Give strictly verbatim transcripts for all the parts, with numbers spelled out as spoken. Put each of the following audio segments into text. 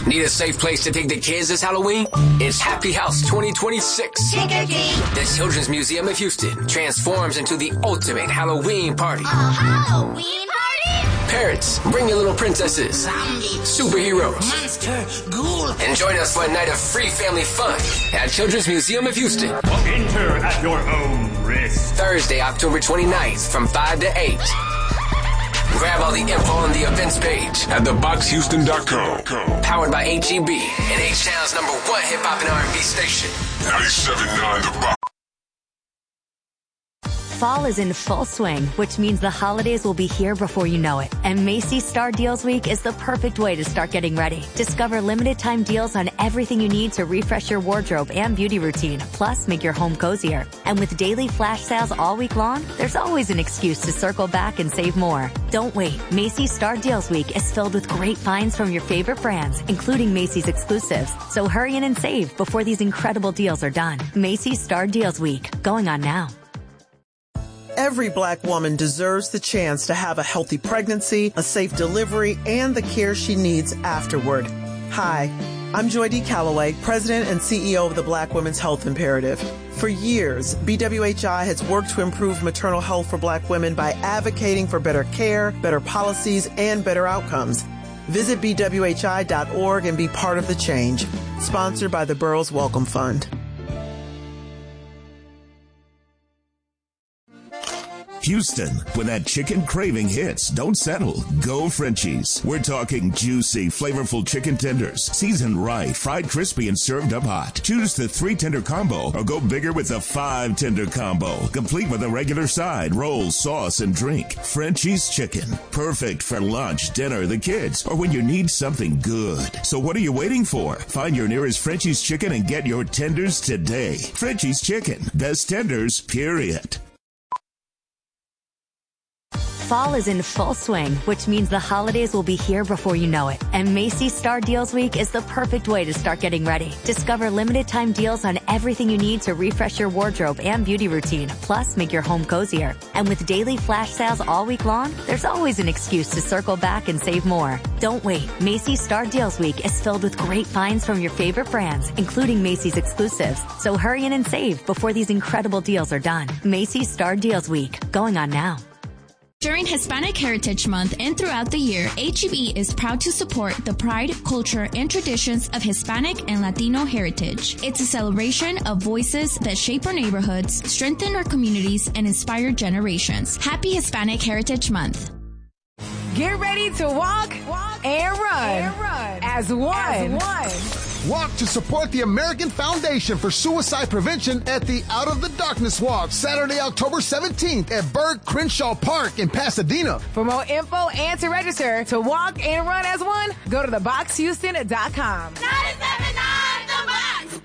Need a safe place to take the kids this Halloween? It's Happy House twenty twenty-six. The Children's Museum of Houston transforms into the ultimate Halloween party. A Halloween party? Parents, bring your little princesses, superheroes, monster, ghoul, and join us for a night of free family fun at Children's Museum of Houston. Enter at your own risk. Thursday, October twenty-ninth from five to eight. Grab all the info on the events page at the box houston dot com. Powered by H E B and H-Town's number one hip-hop and R and B station. ninety-seven point nine The Box. Fall is in full swing, which means the holidays will be here before you know it. And Macy's Star Deals Week is the perfect way to start getting ready. Discover limited time deals on everything you need to refresh your wardrobe and beauty routine, plus make your home cozier. And with daily flash sales all week long, there's always an excuse to circle back and save more. Don't wait. Macy's Star Deals Week is filled with great finds from your favorite brands, including Macy's exclusives. So hurry in and save before these incredible deals are done. Macy's Star Deals Week, going on now. Every Black woman deserves the chance to have a healthy pregnancy, a safe delivery, and the care she needs afterward. Hi, I'm Joy D. Calloway, President and C E O of the Black Women's Health Imperative. For years, B W H I has worked to improve maternal health for Black women by advocating for better care, better policies, and better outcomes. Visit B W H I dot org and be part of the change. Sponsored by the Burroughs Welcome Fund. Houston, when that chicken craving hits, don't settle. Go Frenchies. We're talking juicy, flavorful chicken tenders, seasoned right, fried crispy, and served up hot. Choose the three tender combo or go bigger with the five tender combo, complete with a regular side, roll, sauce, and drink. Frenchies chicken. Perfect for lunch, dinner, the kids, or when you need something good. So what are you waiting for? Find your nearest Frenchies chicken and get your tenders today. Frenchies chicken. Best tenders, period. Fall is in full swing, which means the holidays will be here before you know it. And Macy's Star Deals Week is the perfect way to start getting ready. Discover limited time deals on everything you need to refresh your wardrobe and beauty routine, plus make your home cozier. And with daily flash sales all week long, there's always an excuse to circle back and save more. Don't wait. Macy's Star Deals Week is filled with great finds from your favorite brands, including Macy's exclusives. So hurry in and save before these incredible deals are done. Macy's Star Deals Week, going on now. During Hispanic Heritage Month and throughout the year, H E B is proud to support the pride, culture, and traditions of Hispanic and Latino heritage. It's a celebration of voices that shape our neighborhoods, strengthen our communities, and inspire generations. Happy Hispanic Heritage Month. Get ready to walk, walk and, run and run as one. As one. Walk to support the American Foundation for Suicide Prevention at the Out of the Darkness Walk, Saturday, October seventeenth at Berg Crenshaw Park in Pasadena. For more info and to register to walk and run as one, go to the box houston dot com. ninety-seven point nine The Box.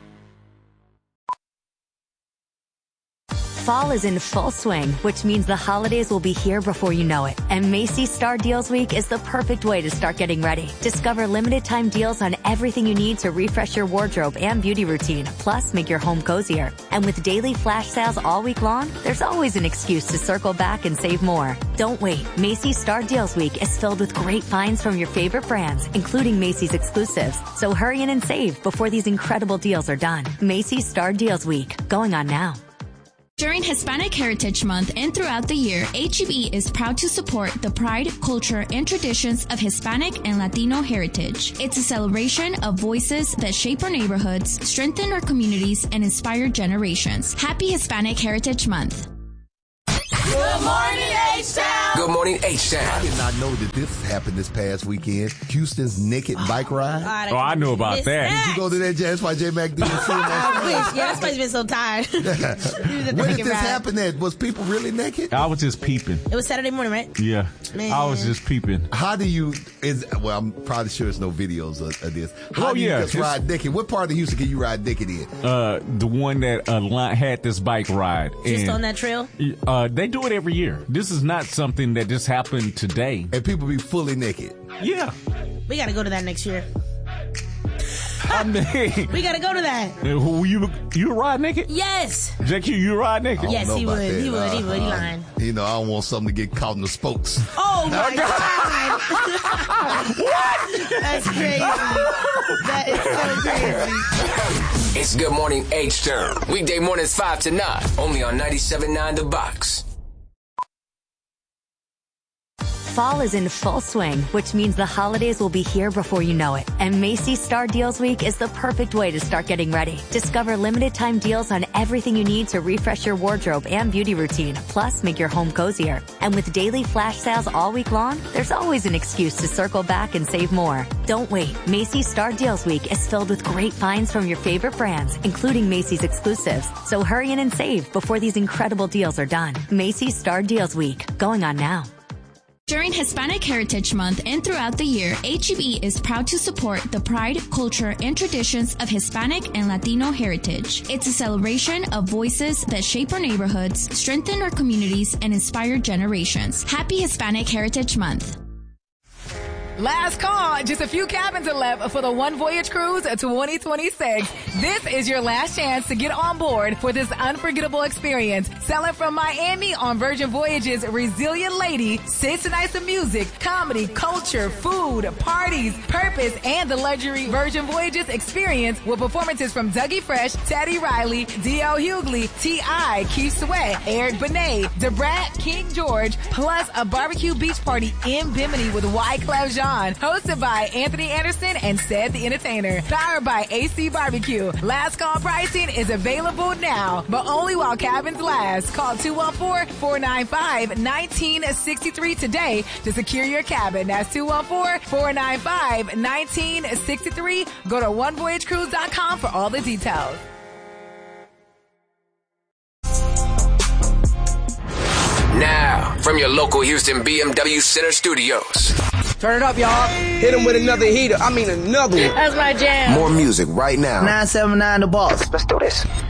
Fall is in full swing, which means the holidays will be here before you know it. And Macy's Star Deals Week is the perfect way to start getting ready. Discover limited time deals on everything you need to refresh your wardrobe and beauty routine, plus make your home cozier. And with daily flash sales all week long, there's always an excuse to circle back and save more. Don't wait. Macy's Star Deals Week is filled with great finds from your favorite brands, including Macy's exclusives. So hurry in and save before these incredible deals are done. Macy's Star Deals Week, going on now. During Hispanic Heritage Month and throughout the year, H E B is proud to support the pride, culture, and traditions of Hispanic and Latino heritage. It's a celebration of voices that shape our neighborhoods, strengthen our communities, and inspire generations. Happy Hispanic Heritage Month. Good morning, H-Town. Good morning, H-Town. I did not know that this happened this past weekend. Houston's Naked Bike Ride. Oh, I knew about that. Did you go to that, Jay? That's why J-Mac didn't see him. Yeah, that's why he's been so tired. Where did this ride. happen at? Was people really naked? I was just peeping. It was Saturday morning, right? Yeah. Man. I was just peeping. How do you, is well, I'm probably sure there's no videos of, of this. How oh, do you yeah, just just, ride naked? What part of Houston can you ride naked in? Uh, the one that uh, had this bike ride. Just and, on that trail? Uh, they do it every year. This is not something that just happened today. And people be fully naked. Yeah. We got to go to that next year. I mean, we gotta go to that. Who you you ride naked? Yes. J Q, you ride naked? Yes, he would. That. He would. He would. He uh, lying. You know, I don't want something to get caught in the spokes. Oh my God! What? That's crazy. That is so crazy. It's Good Morning H-Town. Weekday mornings five to nine. Only on ninety-seven point nine The Box. Fall is in full swing, which means the holidays will be here before you know it. And Macy's Star Deals Week is the perfect way to start getting ready. Discover limited time deals on everything you need to refresh your wardrobe and beauty routine, plus make your home cozier. And with daily flash sales all week long, there's always an excuse to circle back and save more. Don't wait. Macy's Star Deals Week is filled with great finds from your favorite brands, including Macy's exclusives. So hurry in and save before these incredible deals are done. Macy's Star Deals Week, going on now. During Hispanic Heritage Month and throughout the year, H E B is proud to support the pride, culture, and traditions of Hispanic and Latino heritage. It's a celebration of voices that shape our neighborhoods, strengthen our communities, and inspire generations. Happy Hispanic Heritage Month. Last call. Just a few cabins are left for the One Voyage Cruise twenty twenty-six. This is your last chance to get on board for this unforgettable experience. Sailing from Miami on Virgin Voyages Resilient Lady, six nights of music, comedy, culture, food, parties, purpose, and the luxury Virgin Voyages experience with performances from Dougie Fresh, Teddy Riley, D L Hughley, T I, Keith Sweat, Eric Benet, DeBrat, King George, plus a barbecue beach party in Bimini with Wyclef Jean. Hosted by Anthony Anderson and Ced the Entertainer. Powered by A C Barbecue. Last call pricing is available now, but only while cabins last. Call two one four, four nine five, one nine six three today to secure your cabin. That's two one four, four nine five, one nine six three. Go to one voyage cruise dot com for all the details. Now, from your local Houston B M W Center Studios. Turn it up, y'all. Hit him with another heater. I mean another one. That's my jam. More music right now. nine seven nine The Boss. Let's do this.